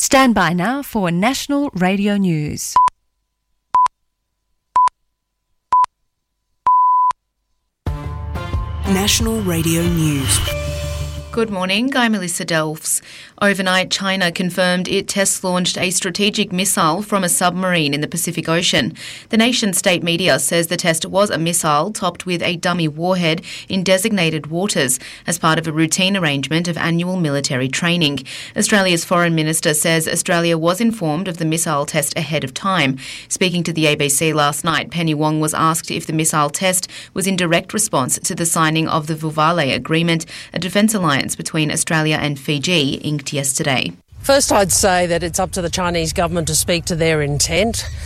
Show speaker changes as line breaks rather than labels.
Stand by now for National Radio News.
National Radio News.
Good morning, I'm Melissa Delfs. Overnight, China confirmed it test-launched a strategic missile from a submarine in the Pacific Ocean. The nation's state media says the test was a missile topped with a dummy warhead in designated waters as part of a routine arrangement of annual military training. Australia's Foreign Minister says Australia was informed of the missile test ahead of time. Speaking to the ABC last night, Penny Wong was asked if the missile test was in direct response to the signing of the Vuvale Agreement, a defence alliance between Australia and Fiji, inked yesterday.
First, I'd say that it's up to the Chinese government to speak to their intent.